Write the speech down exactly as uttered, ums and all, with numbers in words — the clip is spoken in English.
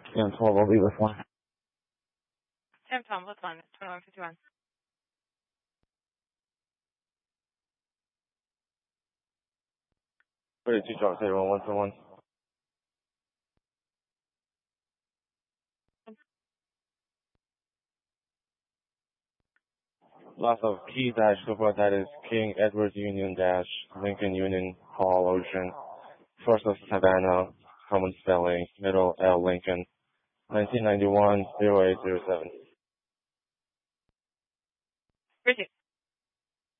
Sam twelve, I'll be with one. Sam twelve, with one, twenty-one fifty-one. thirty-two, Charles, one, one for one. Loss of key dash, so far that is King Edward Union dash, Lincoln Union, Hall Ocean, first of Savannah, common spelling, middle L Lincoln, nineteen ninety-one, zero eight zero seven. Bridget.